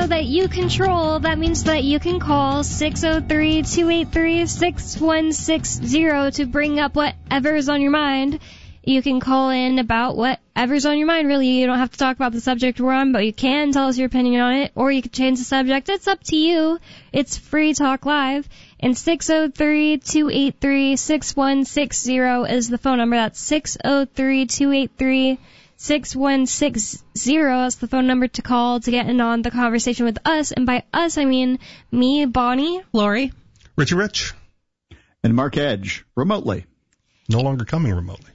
that you control. That means that you can call 603-283-6160 to bring up whatever's on your mind. You can call in about whatever's on your mind, really. You don't have to talk about the subject we're on, but you can tell us your opinion on it, or you can change the subject. It's up to you. It's Free Talk Live, and 603-283-6160 is the phone number. That's 603-283-6160 is the phone number to call to get in on the conversation with us. And by us, I mean me, Bonnie, Lori, Richie Rich, and Mark Edge, remotely. No longer coming remotely.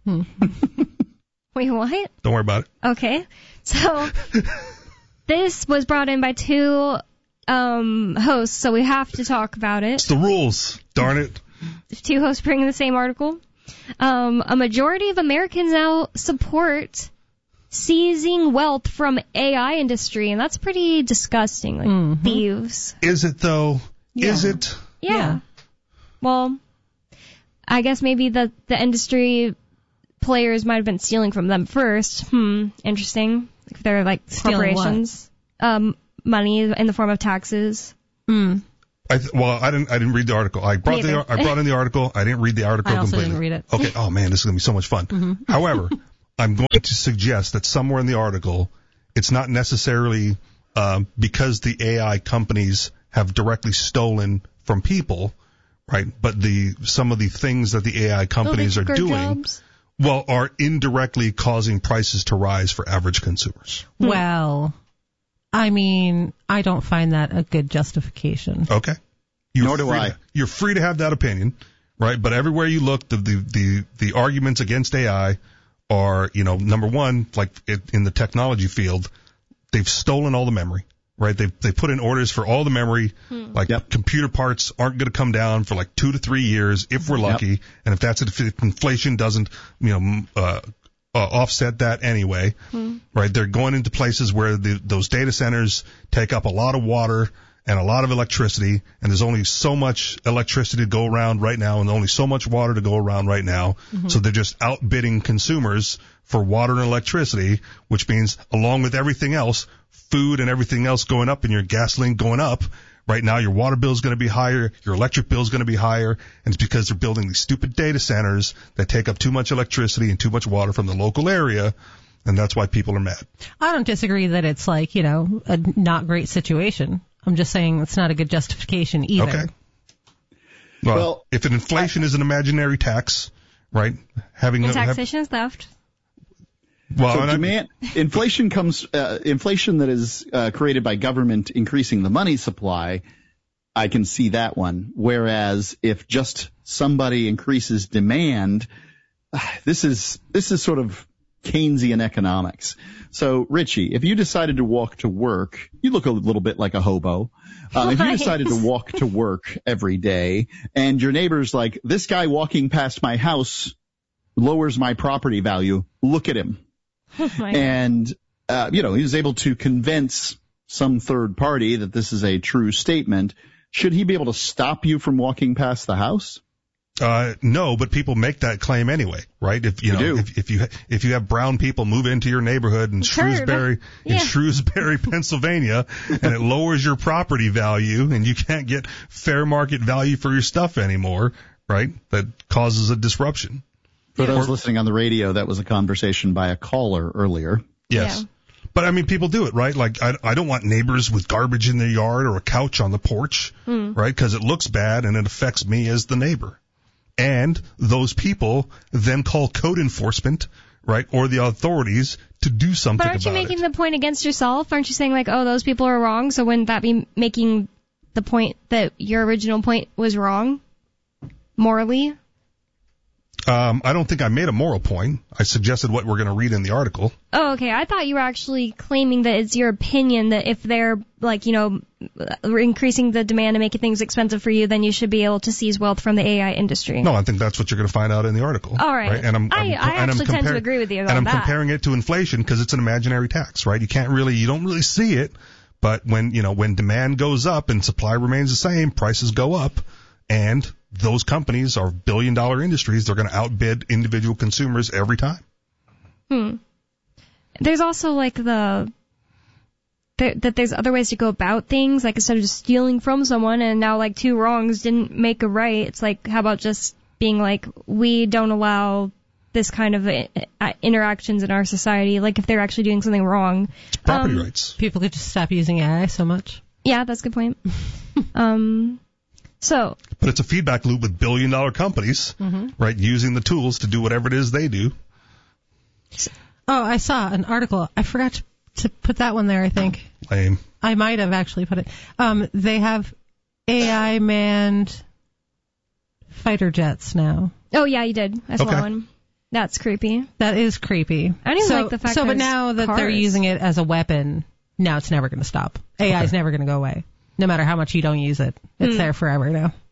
Wait, what? Don't worry about it. Okay. So, this was brought in by two hosts, so we have to talk about it. It's the rules. Darn it. Two hosts bringing the same article. A majority of Americans now support seizing wealth from AI industry, and that's pretty disgusting, like thieves. Is it, though? Yeah. Is it? Yeah. Well, I guess maybe the industry players might have been stealing from them first. Interesting. If they're like corporations. Money in the form of taxes. I didn't read the article. I brought in the article. I didn't read the article completely. I also didn't read it. Okay. Oh man, this is gonna be so much fun. However, I'm going to suggest that somewhere in the article, it's not necessarily because the AI companies have directly stolen from people, right? But some of the things that the AI companies are doing, are indirectly causing prices to rise for average consumers. Well, I mean, I don't find that a good justification. Okay. Nor do I. You're free to have that opinion, right? But everywhere you look, the arguments against AI are, number one, like in the technology field, they've stolen all the memory, right? They put in orders for all the memory, computer parts aren't going to come down for like 2 to 3 years if we're lucky, and if inflation doesn't, offset that anyway, right? They're going into places where those data centers take up a lot of water and a lot of electricity, and there's only so much electricity to go around right now and only so much water to go around right now. So they're just outbidding consumers for water and electricity, which means along with everything else, food and everything else going up and your gasoline going up, right now your water bill is going to be higher, your electric bill is going to be higher, and it's because they're building these stupid data centers that take up too much electricity and too much water from the local area, and that's why people are mad. I don't disagree that it's like, a not great situation. I'm just saying it's not a good justification either. Okay. Well, if an inflation is an imaginary tax, right? Taxation is theft. Well, inflation that is created by government increasing the money supply. I can see that one. Whereas if just somebody increases demand, this is sort of Keynesian economics. So, Richie, if you decided to walk to work, you look a little bit like a hobo. If you decided to walk to work every day and your neighbor's like, this guy walking past my house lowers my property value, look at him. And, he was able to convince some third party that this is a true statement. Should he be able to stop you from walking past the house? No, but people make that claim anyway, right? If you have brown people move into your neighborhood in Shrewsbury, Pennsylvania, and it lowers your property value and you can't get fair market value for your stuff anymore, right? That causes a disruption. For those listening on the radio, that was a conversation by a caller earlier. Yes. Yeah. But I mean, people do it, right? Like, I don't want neighbors with garbage in their yard or a couch on the porch, right? Because it looks bad and it affects me as the neighbor. And those people then call code enforcement, right, or the authorities to do something about it. But aren't you making the point against yourself? Aren't you saying, like, oh, those people are wrong, so wouldn't that be making the point that your original point was wrong, morally? I don't think I made a moral point. I suggested what we're going to read in the article. Oh, okay. I thought you were actually claiming that it's your opinion that if they're, like, increasing the demand and making things expensive for you, then you should be able to seize wealth from the AI industry. No, I think that's what you're going to find out in the article. All right. And I actually tend to agree with you on that. And I'm comparing it to inflation because it's an imaginary tax, right? You don't really see it, but when demand goes up and supply remains the same, prices go up, and those companies are billion-dollar industries. They're going to outbid individual consumers every time. There's also, like, the that there's other ways to go about things. Like, instead of just stealing from someone and now, like, 2 wrongs didn't make a right, it's like, how about just being like, we don't allow this kind of interactions in our society, like if they're actually doing something wrong. It's property rights. People could just stop using AI so much. Yeah, that's a good point. But it's a feedback loop with billion-dollar companies, right, using the tools to do whatever it is they do. Oh, I saw an article. I forgot to put that one there, I think. Lame. I might have actually put it. They have AI-manned fighter jets now. Oh, yeah, you did. I saw one. That's creepy. That is creepy. I don't even like the fact that but now that they're using it as a weapon, now it's never going to stop. AI is never going to go away. No matter how much you don't use it. It's there forever now.